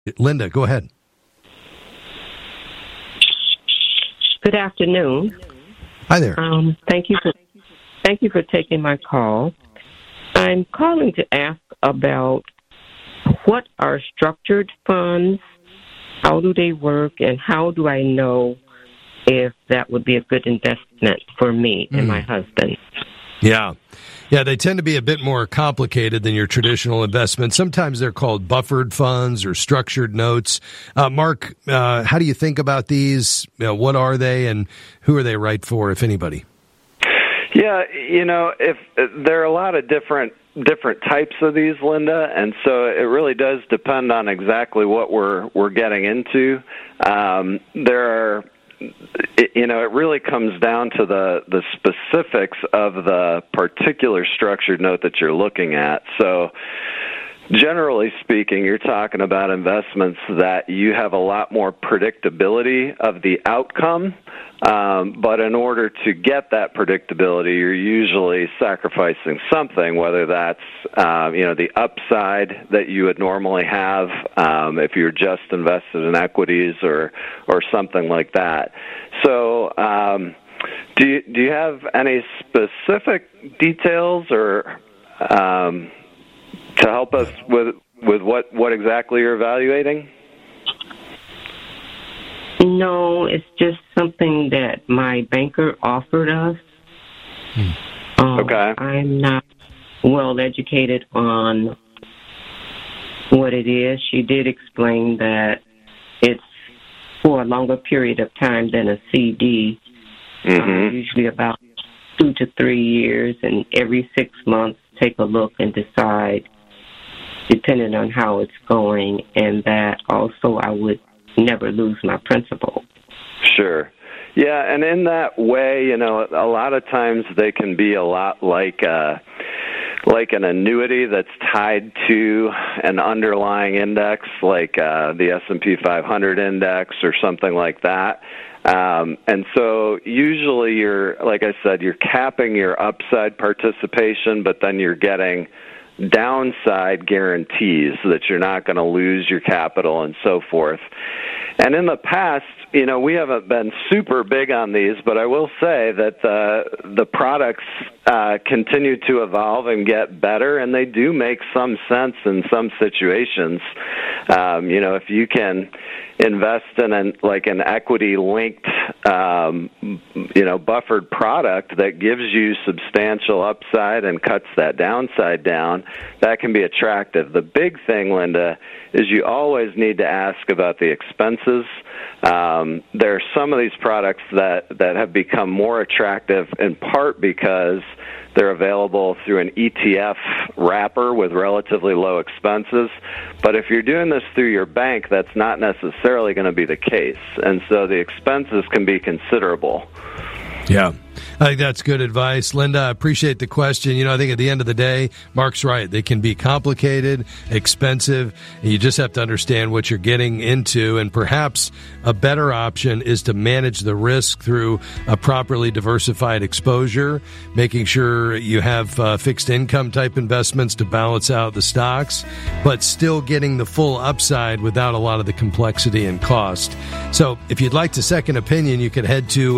Linda, go ahead. Good afternoon. Hi there. Thank you for taking my call. I'm calling to ask about what are structured funds, how do they work, and how do I know if that would be a good investment for me and my husband? Yeah, they tend to be a bit more complicated than your traditional investments. Sometimes they're called buffered funds or structured notes. Mark, how do you think about these? What are they, and who are they right for, if anybody? Yeah, if there are a lot of different types of these, Linda, and so it really does depend on exactly what we're getting into. It really comes down to the specifics of the particular structured note that you're looking at. So generally speaking, you're talking about investments that you have a lot more predictability of the outcome, but in order to get that predictability, you're usually sacrificing something, whether that's the upside that you would normally have if you're just invested in equities or something like that. So do you have any specific details or to help us with what exactly you're evaluating? No, it's just something that my banker offered us. Okay. I'm not well educated on what it is. She did explain that it's for a longer period of time than a CD, usually about 2 to 3 years, and every 6 months take a look and decide, depending on how it's going, and that also I would never lose my principal. Sure. Yeah, and in that way, a lot of times they can be a lot like an annuity that's tied to an underlying index, like the S&P 500 index or something like that. And so usually like I said, you're capping your upside participation, but then you're getting downside guarantees that you're not going to lose your capital and so forth. And in the past, we haven't been super big on these, but I will say that the products continue to evolve and get better, and they do make some sense in some situations. If you can invest in an equity-linked, buffered product that gives you substantial upside and cuts that downside down, that can be attractive. The big thing, Linda, is you always need to ask about the expenses. There are some of these products that have become more attractive in part because they're available through an ETF wrapper with relatively low expenses. But if you're doing this through your bank, that's not necessarily going to be the case. And so the expenses can be considerable. Yeah, I think that's good advice. Linda, I appreciate the question. I think at the end of the day, Mark's right. They can be complicated, expensive, and you just have to understand what you're getting into. And perhaps a better option is to manage the risk through a properly diversified exposure, making sure you have fixed income type investments to balance out the stocks, but still getting the full upside without a lot of the complexity and cost. So if you'd like to second opinion, you could head to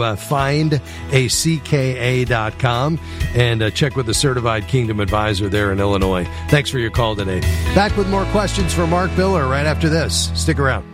findacka.com and check with the Certified Kingdom Advisor there in Illinois. Thanks for your call today. Back with more questions for Mark Biller right after this. Stick around.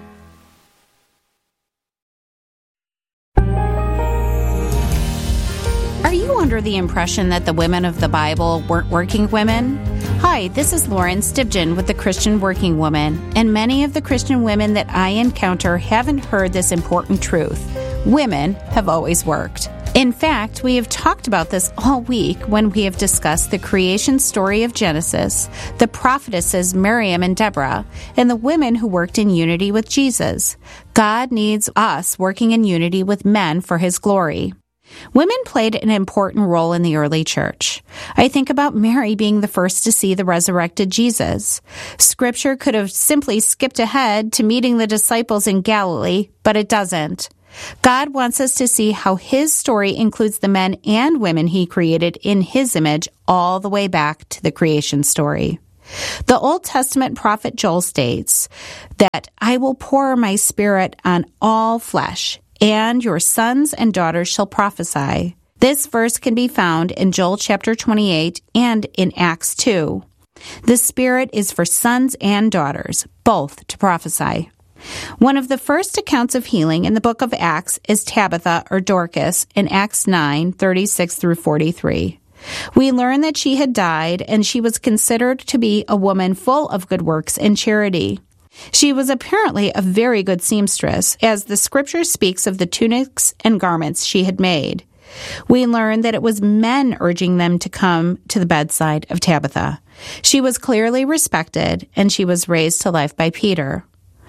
Are you under the impression that the women of the Bible weren't working women? Hi, this is Lauren Stibgen with the Christian Working Woman, and many of the Christian women that I encounter haven't heard this important truth. Women have always worked. In fact, we have talked about this all week when we have discussed the creation story of Genesis, the prophetesses Miriam and Deborah, and the women who worked in unity with Jesus. God needs us working in unity with men for His glory. Women played an important role in the early church. I think about Mary being the first to see the resurrected Jesus. Scripture could have simply skipped ahead to meeting the disciples in Galilee, but it doesn't. God wants us to see how His story includes the men and women He created in His image all the way back to the creation story. The Old Testament prophet Joel states that I will pour my spirit on all flesh, and your sons and daughters shall prophesy. This verse can be found in Joel chapter 28 and in Acts 2. The Spirit is for sons and daughters, both to prophesy. One of the first accounts of healing in the book of Acts is Tabitha or Dorcas in Acts 9:36 through 43. We learn that she had died and she was considered to be a woman full of good works and charity. She was apparently a very good seamstress, as the scripture speaks of the tunics and garments she had made. We learn that it was men urging them to come to the bedside of Tabitha. She was clearly respected, and she was raised to life by Peter.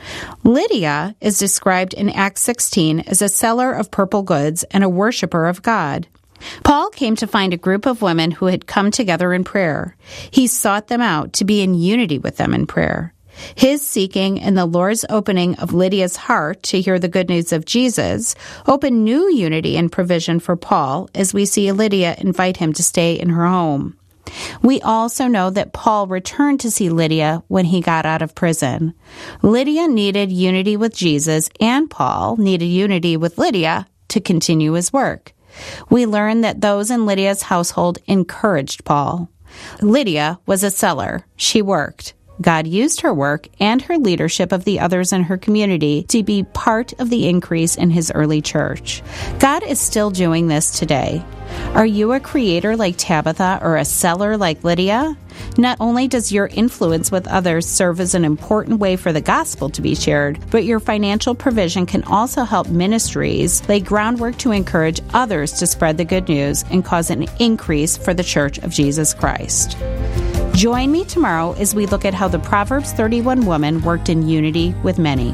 Lydia is described in Acts 16 as a seller of purple goods and a worshiper of God. Paul came to find a group of women who had come together in prayer. He sought them out to be in unity with them in prayer. His seeking and the Lord's opening of Lydia's heart to hear the good news of Jesus opened new unity and provision for Paul, as we see Lydia invite him to stay in her home. We also know that Paul returned to see Lydia when he got out of prison. Lydia needed unity with Jesus, and Paul needed unity with Lydia to continue his work. We learn that those in Lydia's household encouraged Paul. Lydia was a seller. She worked. God used her work and her leadership of the others in her community to be part of the increase in his early church. God is still doing this today. Are you a creator like Tabitha or a seller like Lydia? Not only does your influence with others serve as an important way for the gospel to be shared, but your financial provision can also help ministries lay groundwork to encourage others to spread the good news and cause an increase for the Church of Jesus Christ. Join me tomorrow as we look at how the Proverbs 31 woman worked in unity with many.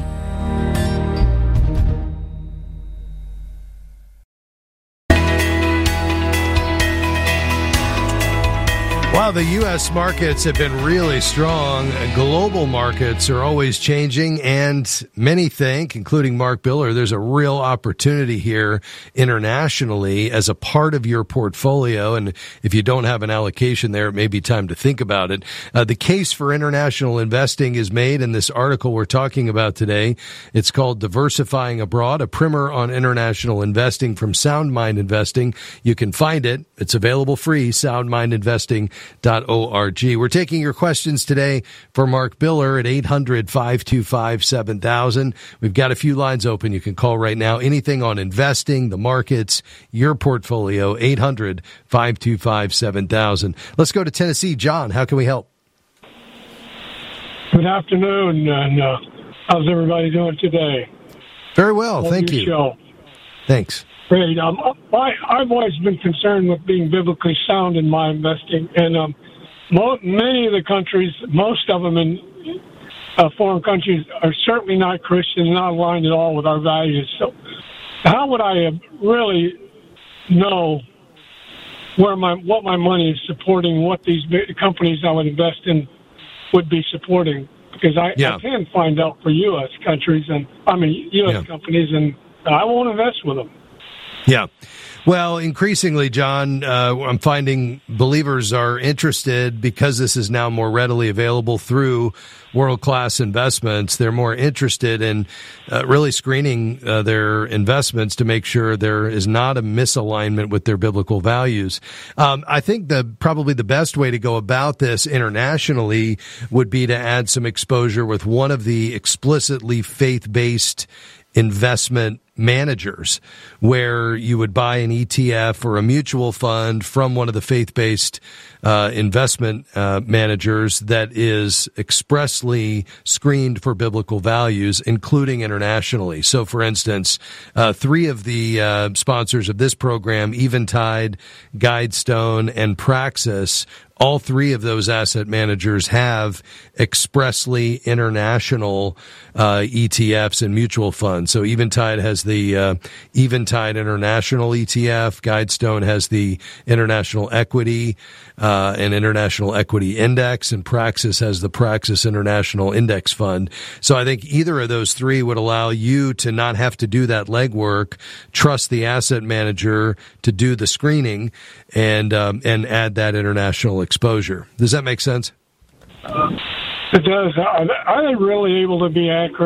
Wow, the U.S. markets have been really strong. Global markets are always changing, and many think, including Mark Biller, there's a real opportunity here internationally as a part of your portfolio. And if you don't have an allocation there, it may be time to think about it. The case for international investing is made in this article we're talking about today. It's called Diversifying Abroad, a primer on international investing from Sound Mind Investing. You can find it. It's available free, soundmindinvesting.org. We're taking your questions today for Mark Biller at 800-525-7000. We've got a few lines open. You can call right now. Anything on investing, the markets, your portfolio, 800-525-7000. Let's go to Tennessee. John, how can we help? Good afternoon, and how's everybody doing today? Very well, thank you. Show. Thanks. Great. I've always been concerned with being biblically sound in my investing, and many of the countries, most of them in foreign countries, are certainly not Christian, not aligned at all with our values. So how would I really know what my money is supporting, what these companies I would invest in would be supporting? Because I can find out for U.S. countries, U.S. companies, and I won't invest with them. Yeah. Well, increasingly, John, I'm finding believers are interested because this is now more readily available through world-class investments. They're more interested in really screening their investments to make sure there is not a misalignment with their biblical values. I think probably the best way to go about this internationally would be to add some exposure with one of the explicitly faith-based investment managers, where you would buy an ETF or a mutual fund from one of the faith-based investment managers that is expressly screened for biblical values, including internationally. So, for instance, three of the sponsors of this program, Eventide, Guidestone, and Praxis, all three of those asset managers have expressly international ETFs and mutual funds. So Eventide has the Eventide International ETF. Guidestone has the International Equity and International Equity Index, and Praxis has the Praxis International Index Fund. So I think either of those three would allow you to not have to do that legwork, trust the asset manager to do the screening, and add that international exposure. Does that make sense? It does. Are they really able to be accurate?